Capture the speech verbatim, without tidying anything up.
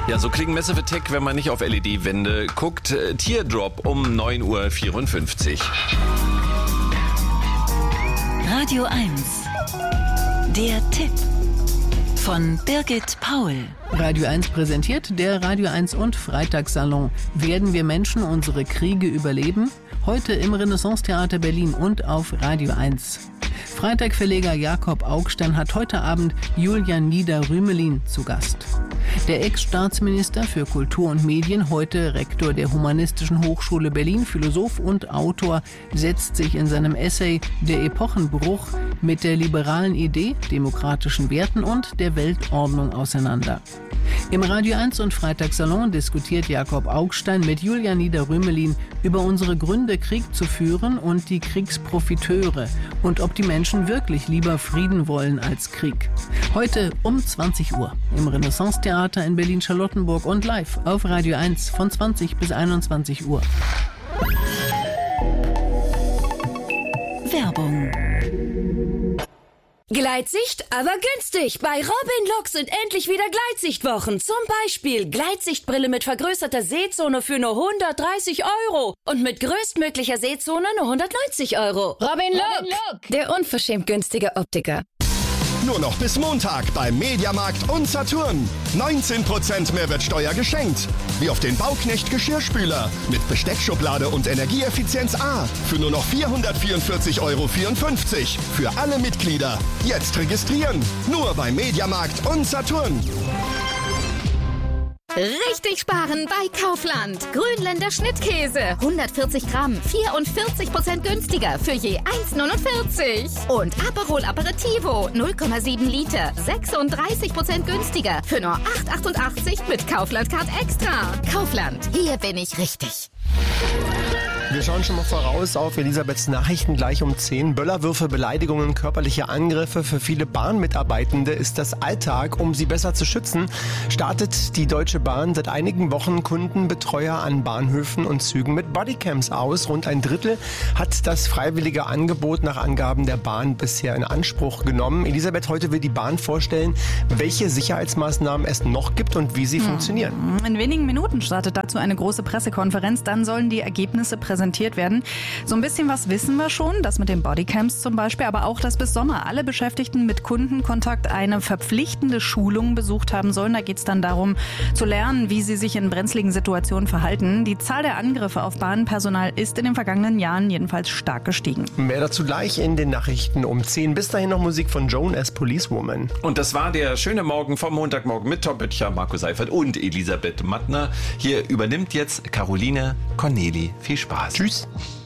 Ja, so klingen Massive Attack, wenn man nicht auf L E D-Wände guckt. Teardrop um neun Uhr vierundfünfzig. Radio eins. Der Tipp von Birgit Paul. Radio eins präsentiert der Radio eins und Freitagssalon. Werden wir Menschen unsere Kriege überleben? Heute im Renaissance-Theater Berlin und auf Radio eins. Freitag-Verleger Jakob Augstein hat heute Abend Julian Nieder-Rümelin zu Gast. Der Ex-Staatsminister für Kultur und Medien, heute Rektor der Humanistischen Hochschule Berlin, Philosoph und Autor, setzt sich in seinem Essay »Der Epochenbruch« mit der liberalen Idee, demokratischen Werten und der Weltordnung auseinander. Im Radio eins und Freitagssalon diskutiert Jakob Augstein mit Julian Nieder-Rümelin über unsere Gründe, Krieg zu führen und die Kriegsprofiteure und ob die Menschen wirklich lieber Frieden wollen als Krieg. Heute um zwanzig Uhr im Renaissance-Theater in Berlin-Charlottenburg und live auf Radio eins von zwanzig bis einundzwanzig Uhr. Werbung. Gleitsicht, aber günstig. Bei Robin Look sind endlich wieder Gleitsichtwochen. Zum Beispiel Gleitsichtbrille mit vergrößerter Sehzone für nur hundertdreißig Euro. Und mit größtmöglicher Sehzone nur hundertneunzig Euro. Robin Look, der unverschämt günstige Optiker. Nur noch bis Montag beim Mediamarkt und Saturn. neunzehn Prozent Mehrwertsteuer geschenkt. Wie auf den Bauknecht Geschirrspüler mit Besteckschublade und Energieeffizienz A für nur noch vierhundertvierundvierzig Euro vierundfünfzig. Für alle Mitglieder. Jetzt registrieren. Nur beim Mediamarkt und Saturn. Richtig sparen bei Kaufland. Grünländer Schnittkäse. hundertvierzig Gramm. vierundvierzig Prozent günstiger für je eins neunundvierzig. Und Aperol Aperitivo. null Komma sieben Liter. sechsunddreißig Prozent günstiger für nur acht achtundachtzig mit Kaufland Card Extra. Kaufland. Hier bin ich richtig. Wir schauen schon mal voraus auf Elisabeths Nachrichten gleich um zehn. Böllerwürfe, Beleidigungen, körperliche Angriffe. Für viele Bahnmitarbeitende ist das Alltag. Um sie besser zu schützen, startet die Deutsche Bahn seit einigen Wochen Kundenbetreuer an Bahnhöfen und Zügen mit Bodycams aus. Rund ein Drittel hat das freiwillige Angebot nach Angaben der Bahn bisher in Anspruch genommen. Elisabeth, heute will die Bahn vorstellen, welche Sicherheitsmaßnahmen es noch gibt und wie sie hm. funktionieren. In wenigen Minuten startet dazu eine große Pressekonferenz. Dann sollen die Ergebnisse präsentiert werden. So ein bisschen was wissen wir schon, das mit den Bodycams zum Beispiel, aber auch, dass bis Sommer alle Beschäftigten mit Kundenkontakt eine verpflichtende Schulung besucht haben sollen. Da geht es dann darum, zu lernen, wie sie sich in brenzligen Situationen verhalten. Die Zahl der Angriffe auf Bahnpersonal ist in den vergangenen Jahren jedenfalls stark gestiegen. Mehr dazu gleich in den Nachrichten um zehn. Bis dahin noch Musik von Joan as Policewoman. Und das war der schöne Morgen vom Montagmorgen mit Tom Böttcher, Marco Seifert und Elisabeth Mattner. Hier übernimmt jetzt Caroline Corneli. Viel Spaß. Tschüss.